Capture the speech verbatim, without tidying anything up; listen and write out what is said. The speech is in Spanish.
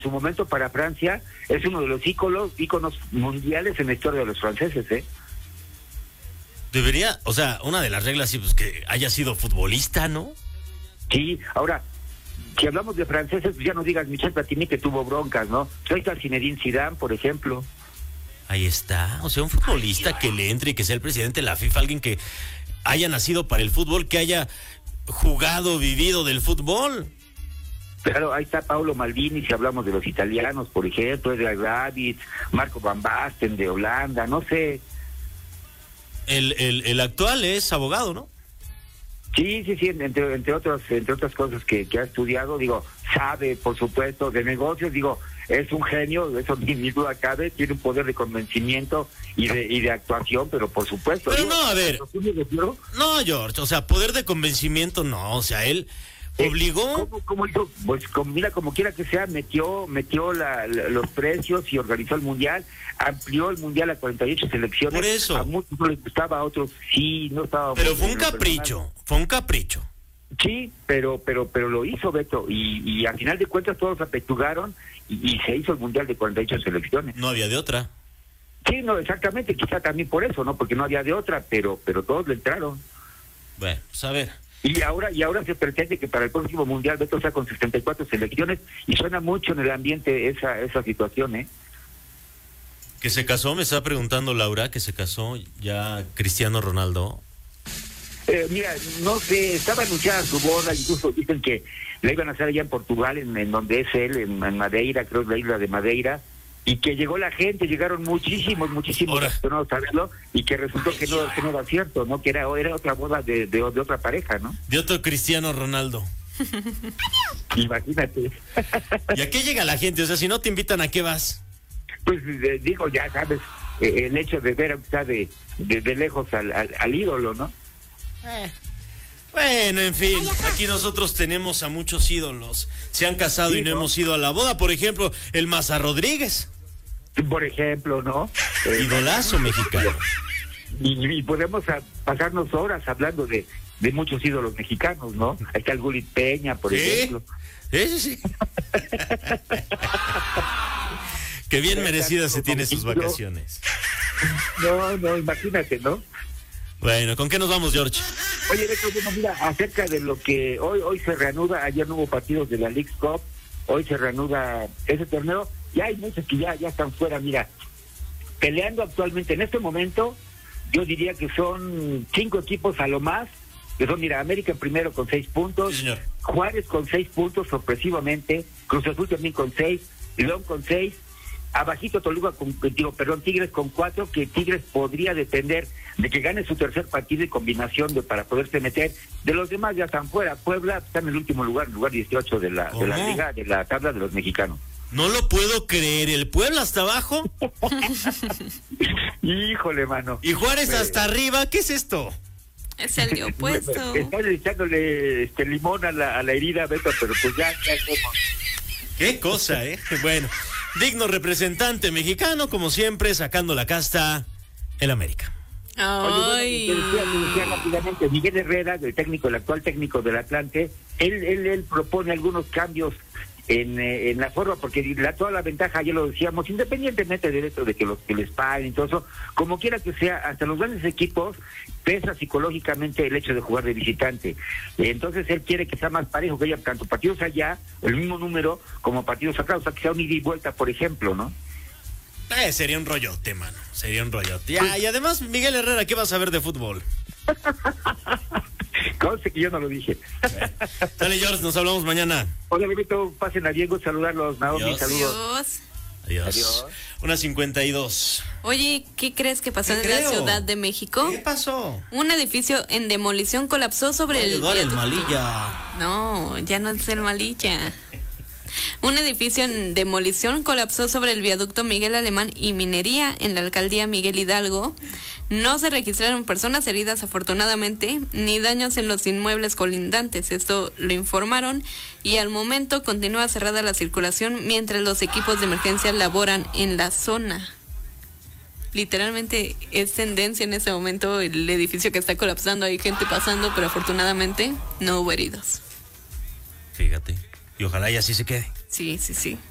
su momento para Francia es uno de los íconos, íconos mundiales en la historia de los franceses, ¿eh? Debería, o sea, una de las reglas sí, pues que haya sido futbolista, ¿no? Sí, ahora, si hablamos de franceses, pues ya no digas Michel Platini que tuvo broncas, ¿no? Ahí está Zinedine Zidane, por ejemplo. Ahí está, o sea, un futbolista que le entre y que sea el presidente de la FIFA, alguien que haya nacido para el fútbol, que haya jugado, vivido del fútbol. Claro, ahí está Paolo Maldini, si hablamos de los italianos, por ejemplo, Edgar Davids, Marco Van Basten de Holanda, no sé. El, el, el actual es abogado, ¿no? Sí, sí, sí, entre, entre, otros, entre otras cosas que, que ha estudiado, digo, sabe, por supuesto, de negocios, digo, es un genio, eso ni, ni duda cabe, tiene un poder de convencimiento y de, y de actuación, pero por supuesto. Pero digo, no, a ver, refiero, no, George, o sea, poder de convencimiento no, o sea, él obligó. ¿Cómo, cómo hizo? Pues como, mira, como quiera que sea, metió metió la, la, los precios y organizó el Mundial, amplió el Mundial a cuarenta y ocho selecciones. Por eso. A muchos no les gustaba, a otros sí, no estaba. Pero fue un capricho, personal. fue un capricho. Sí, pero pero pero lo hizo, Beto, y, y al final de cuentas todos apechugaron y, y se hizo el Mundial de cuarenta y ocho selecciones. No había de otra. Sí, no, exactamente, quizá también por eso, ¿no? Porque no había de otra, pero pero todos le entraron. Bueno, pues a ver. Y ahora y ahora se pretende que para el próximo Mundial Beto sea con sesenta y cuatro selecciones y suena mucho en el ambiente esa esa situación, ¿eh? Que se casó, me está preguntando Laura, que se casó ya Cristiano Ronaldo. Eh, mira, no sé, estaba anunciada su boda, incluso dicen que la iban a hacer allá en Portugal, en, en donde es él, en, en Madeira, creo que la isla de Madeira, y que llegó la gente, llegaron muchísimos, muchísimos personas a verlo, y que resultó que no, que no era cierto, ¿no? Que era, era otra boda de, de, de otra pareja, ¿no? De otro Cristiano Ronaldo. Imagínate. ¿Y a qué llega la gente? O sea, si no te invitan, ¿a qué vas? Pues eh, digo, ya sabes, eh, el hecho de ver, o sea, de, de, de lejos al, al, al ídolo, ¿no? Eh. Bueno, en fin, aquí nosotros tenemos a muchos ídolos. Se han casado sí, y no, no hemos ido a la boda. Por ejemplo, el Maza Rodríguez. Por ejemplo, ¿no? Idolazo mexicano. Y, y podemos a, pasarnos horas hablando de, de muchos ídolos mexicanos, ¿no? Ahí está el Gulit Peña, por ¿Sí? ejemplo. Ese sí. Qué bien merecida se tiene sus vacaciones. No, no, imagínate, ¿no? Bueno, ¿con qué nos vamos, George? Oye, Beto, bueno, mira, acerca de lo que hoy hoy se reanuda, ayer no hubo partidos de la Leagues Cup, hoy se reanuda ese torneo, y hay muchos que ya, ya están fuera, mira, peleando actualmente en este momento, yo diría que son cinco equipos a lo más, que son, mira, América primero con seis puntos, sí, señor. Juárez con seis puntos, sorpresivamente, Cruz Azul también con seis, León con seis, abajito Toluca con, digo, perdón, Tigres con cuatro, que Tigres podría depender de que gane su tercer partido y combinación de para poderse meter. De los demás ya están fuera. Puebla está en el último lugar, lugar dieciocho de la, de la liga, de la tabla de los mexicanos. No lo puedo creer, ¿el Puebla hasta abajo? Híjole, mano. ¿Y Juárez Pero... hasta arriba? ¿Qué es esto? Es el de opuesto. Están echándole este limón a la, a la herida, Beto, pero pues ya, ya hacemos. Qué cosa, ¿eh? Bueno, digno representante mexicano, como siempre, sacando la casta, el América. Ay. Oye, bueno, te decía, te decía rápidamente, Miguel Herrera, el técnico, el actual técnico del Atlante, él, él, él propone algunos cambios en, eh, en la forma, porque la, toda la ventaja, ya lo decíamos, independientemente del hecho de que los que les paguen y todo eso, como quiera que sea, hasta los grandes equipos pesa psicológicamente el hecho de jugar de visitante. Entonces él quiere que sea más parejo, que haya tanto partidos allá, el mismo número, como partidos acá, o sea, que sea un ida y vuelta, por ejemplo, ¿no? Eh, sería un rollote, mano, sería un rollote. Ya, y además, Miguel Herrera, ¿qué vas a ver de fútbol? Conste que yo no lo dije. Dale, George, nos hablamos mañana. Hola, bebito, pasen a Diego, saludarlos, Naomi, Adiós. saludos. Adiós. Adiós. Una cincuenta y dos. Oye, ¿qué crees que pasó ¿Qué en creo? la Ciudad de México? ¿Qué pasó? Un edificio en demolición colapsó sobre Va a el... ayudar el viaducto. Malilla. No, ya no es el Malilla. Un edificio en demolición colapsó sobre el viaducto Miguel Alemán y Minería en la alcaldía Miguel Hidalgo. No se registraron personas heridas afortunadamente, ni daños en los inmuebles colindantes. Esto lo informaron y al momento continúa cerrada la circulación mientras los equipos de emergencia laboran en la zona. Literalmente es tendencia en este momento el edificio que está colapsando. Hay gente pasando, pero afortunadamente no hubo heridos. Fíjate. Y ojalá y así se quede. Sí, sí, sí.